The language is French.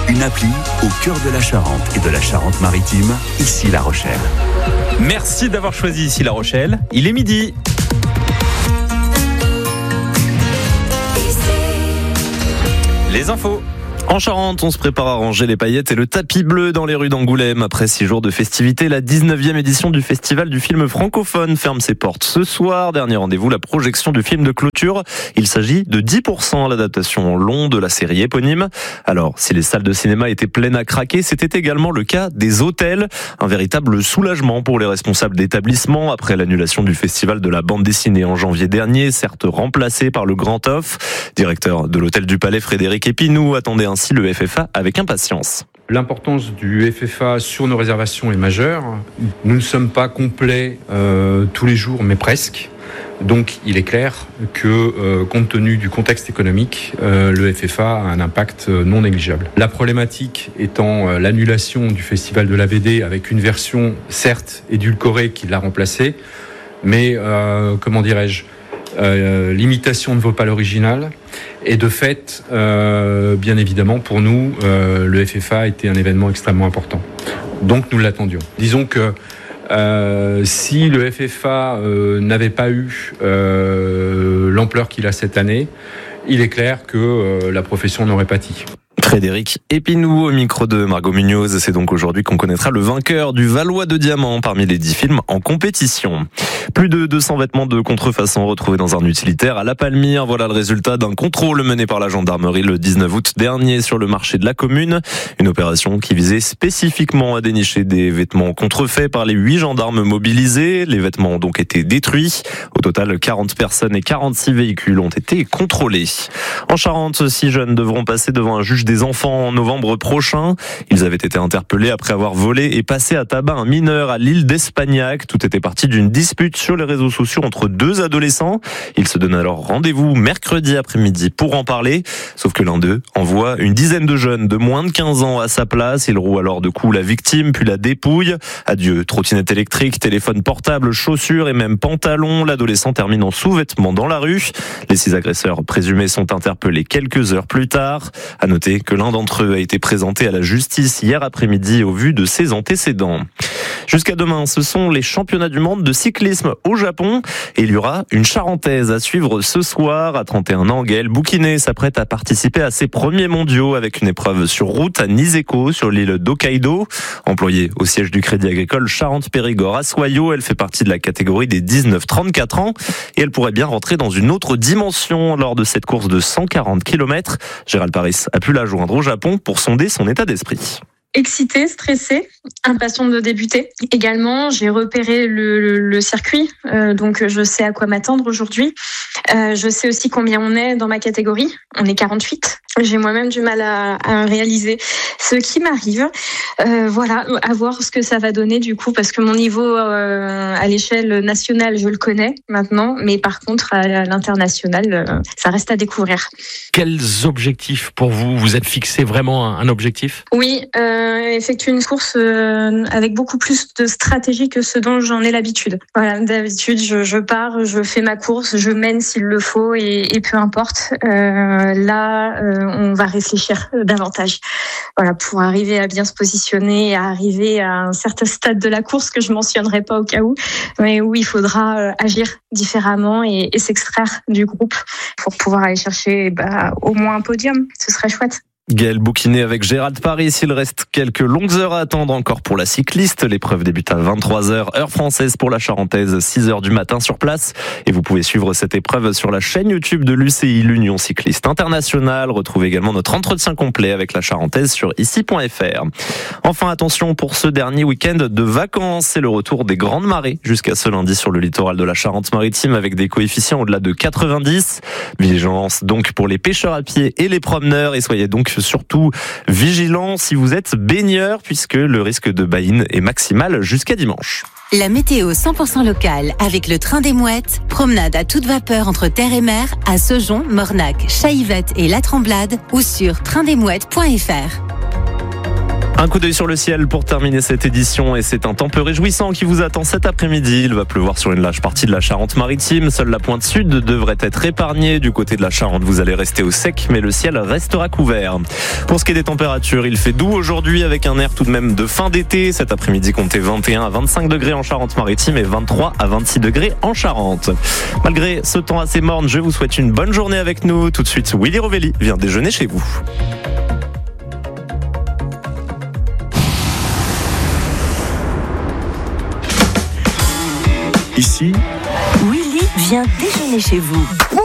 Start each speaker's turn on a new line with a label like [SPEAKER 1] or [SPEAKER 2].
[SPEAKER 1] une appli au cœur de la Charente et de la Charente-Maritime, ici La Rochelle.
[SPEAKER 2] Merci d'avoir choisi ici La Rochelle. Il est midi. Les infos. En Charente, on se prépare à ranger les paillettes et le tapis bleu dans les rues d'Angoulême. Après 6 jours de festivités, la 19e édition du Festival du film francophone ferme ses portes ce soir. Dernier rendez-vous, la projection du film de clôture. Il s'agit de 10% l'adaptation en long de la série éponyme. Alors, si les salles de cinéma étaient pleines à craquer, c'était également le cas des hôtels. Un véritable soulagement pour les responsables d'établissements après l'annulation du Festival de la bande dessinée en janvier dernier, certes remplacé par le Grand Off. Directeur de l'Hôtel du Palais, Frédéric Epinou, attendait ainsi le FFA avec impatience.
[SPEAKER 3] L'importance du FFA sur nos réservations est majeure. Nous ne sommes pas complets tous les jours, mais presque. Donc il est clair que compte tenu du contexte économique, le FFA a un impact non négligeable. La problématique étant l'annulation du Festival de la BD avec une version certes édulcorée qui l'a remplacée, mais l'imitation ne vaut pas l'original. Et de fait, bien évidemment, pour nous, le FFA était un événement extrêmement important. Donc nous l'attendions. Disons que si le FFA n'avait pas eu l'ampleur qu'il a cette année, il est clair que la profession n'aurait pâti.
[SPEAKER 2] Frédéric Epinou au micro de Margot Munoz. C'est donc aujourd'hui qu'on connaîtra le vainqueur du Valois de Diamant parmi les 10 films en compétition. Plus de 200 vêtements de contrefaçon retrouvés dans un utilitaire à La Palmyre. Voilà le résultat d'un contrôle mené par la gendarmerie le 19 août dernier sur le marché de la commune. Une opération qui visait spécifiquement à dénicher des vêtements contrefaits par les 8 gendarmes mobilisés. Les vêtements ont donc été détruits. Au total, 40 personnes et 46 véhicules ont été contrôlés. En Charente, 6 jeunes devront passer devant un juge des enfants en novembre prochain. Ils avaient été interpellés après avoir volé et passé à tabac un mineur à l'île d'Espagnac. Tout était parti d'une dispute sur les réseaux sociaux entre 2 adolescents. Ils se donnent alors rendez-vous mercredi après-midi pour en parler. Sauf que l'un d'eux envoie une dizaine de jeunes de moins de 15 ans à sa place. Il roue alors de coups la victime, puis la dépouille. Adieu trottinette électrique, téléphone portable, chaussures et même pantalons. L'adolescent termine en sous-vêtements dans la rue. Les 6 agresseurs présumés sont interpellés quelques heures plus tard. À noter que l'un d'entre eux a été présenté à la justice hier après-midi au vu de ses antécédents. Jusqu'à demain, ce sont les championnats du monde de cyclisme au Japon et il y aura une Charentaise à suivre ce soir. À 31 ans, Gaëlle Bouquinet s'apprête à participer à ses premiers mondiaux avec une épreuve sur route à Niseko sur l'île d'Hokkaido. Employée au siège du Crédit Agricole Charente-Périgord à Soyaux, elle fait partie de la catégorie des 19-34 ans et elle pourrait bien rentrer dans une autre dimension lors de cette course de 140 km. Gérald Paris a pu la joindre au Japon pour sonder son état d'esprit.
[SPEAKER 4] Excitée, stressée, impatiente de débuter. Également, j'ai repéré le circuit, donc je sais à quoi m'attendre aujourd'hui. Je sais aussi combien on est dans ma catégorie. On est 48. J'ai moi-même du mal à réaliser ce qui m'arrive. Voilà, à voir ce que ça va donner du coup, parce que mon niveau à l'échelle nationale, je le connais maintenant, mais par contre à l'international, ça reste à découvrir.
[SPEAKER 5] Quels objectifs pour vous ? Vous êtes fixé vraiment un objectif ?
[SPEAKER 4] Oui, effectuer une course avec beaucoup plus de stratégie que ce dont j'en ai l'habitude. Voilà, d'habitude, je pars, je fais ma course, je mène s'il le faut et peu importe. Là, on va réfléchir davantage. Voilà, pour arriver à bien se positionner et à arriver à un certain stade de la course que je mentionnerai pas au cas où, mais où il faudra agir différemment et s'extraire du groupe pour pouvoir aller chercher au moins un podium. Ce serait chouette.
[SPEAKER 2] Gaëlle Bouquinet avec Gérald Paris. Il reste quelques longues heures à attendre encore pour la cycliste. L'épreuve débute à 23h, heure française pour la Charentaise, 6h du matin sur place. Et vous pouvez suivre cette épreuve sur la chaîne YouTube de l'UCI, l'Union Cycliste Internationale. Retrouvez également notre entretien complet avec la Charentaise sur ici.fr. Enfin, attention pour ce dernier week-end de vacances. C'est le retour des grandes marées jusqu'à ce lundi sur le littoral de la Charente-Maritime avec des coefficients au-delà de 90. Vigilance donc pour les pêcheurs à pied et les promeneurs et soyez donc surtout vigilants si vous êtes baigneur puisque le risque de baïne est maximal jusqu'à dimanche.
[SPEAKER 6] La météo 100% locale avec le train des Mouettes. Promenade à toute vapeur entre terre et mer à Saujon, Mornac, Chaillevette et La Tremblade ou sur traindesmouettes.fr.
[SPEAKER 2] Un coup d'œil sur le ciel pour terminer cette édition et c'est un temps peu réjouissant qui vous attend cet après-midi. Il va pleuvoir sur une large partie de la Charente-Maritime. Seule la pointe sud devrait être épargnée. Du côté de la Charente, vous allez rester au sec, mais le ciel restera couvert. Pour ce qui est des températures, il fait doux aujourd'hui avec un air tout de même de fin d'été. Cet après-midi, comptez 21 à 25 degrés en Charente-Maritime et 23 à 26 degrés en Charente. Malgré ce temps assez morne, je vous souhaite une bonne journée avec nous. Tout de suite, Willy Rovelli vient déjeuner chez vous.
[SPEAKER 1] Ici,
[SPEAKER 7] Willy vient déjeuner chez vous.